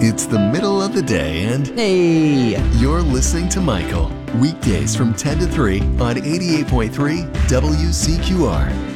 It's the middle of the day and Hey! you're listening to Michael. Weekdays from 10 to 3 on 88.3 WCQR.